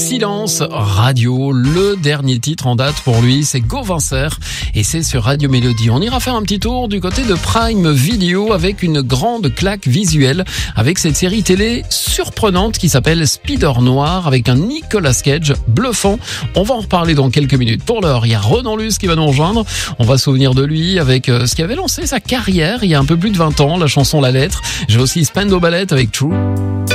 Silence Radio, le dernier titre en date pour lui, c'est Gauvin et c'est sur Radio Mélodie. On ira faire un petit tour du côté de Prime Video avec une grande claque visuelle avec cette série télé surprenante qui s'appelle Spider Noir avec un Nicolas Cage bluffant. On va en reparler dans quelques minutes. Pour l'heure, il y a Renan Luce qui va nous rejoindre. On va se souvenir de lui avec ce qui avait lancé sa carrière il y a un peu plus de 20 ans, la chanson La Lettre. J'ai aussi Spendo Ballet avec True.